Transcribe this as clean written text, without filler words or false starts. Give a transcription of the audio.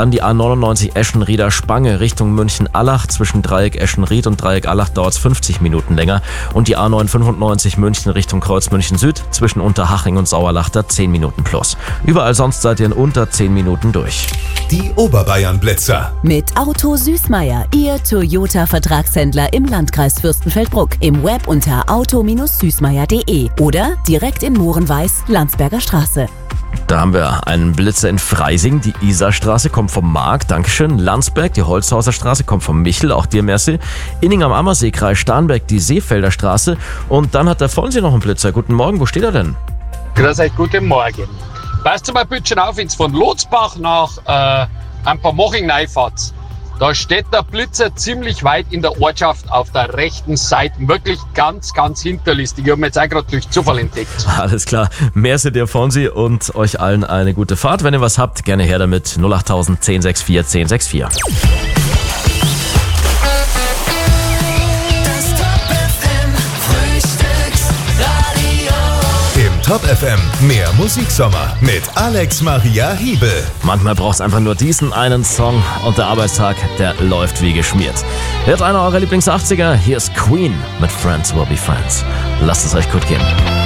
Dann die A99 Eschenrieder Spange Richtung München-Allach. Zwischen Dreieck Eschenried und Dreieck Allach dauert es 50 Minuten länger. Und die A995 München Richtung Kreuz München Süd. Zwischen Unterhaching und Sauerlach da 10 Minuten plus. Überall sonst seid ihr in unter 10 Minuten durch. Die Oberbayern-Blitzer. Mit Auto Süßmeier, Ihr Toyota-Vertragshändler im Landkreis Fürstenfeldbruck. Im Web unter auto-süßmeier.de oder direkt in Mohrenweiß, Landsberger Straße. Da haben wir einen Blitzer in Freising. Die Isarstraße kommt vom Marc, Dankeschön. Landsberg, die Holzhauser Straße kommt vom Michel, auch dir merci. Inning am Ammersee, Kreis Starnberg, die Seefelder Straße. Und dann hat der Fonsi noch einen Blitzer. Guten Morgen, wo steht er denn? Grüß euch, guten Morgen. Passt mal ein bisschen auf, ins von Lotsbach nach ein paar Moching reinfahrt. Da steht der Blitzer ziemlich weit in der Ortschaft auf der rechten Seite. Wirklich ganz, ganz hinterlistig. Ich habe mir jetzt auch gerade durch Zufall entdeckt. Alles klar. Merci dir, Fonsi, und euch allen eine gute Fahrt. Wenn ihr was habt, gerne her damit. 08000 1064 1064. Top FM, mehr Musiksommer mit Alex Maria Hiebel. Manchmal braucht es einfach nur diesen einen Song und der Arbeitstag, der läuft wie geschmiert. Hört einer eurer Lieblings-80er? Hier ist Queen mit Friends Will Be Friends. Lasst es euch gut gehen.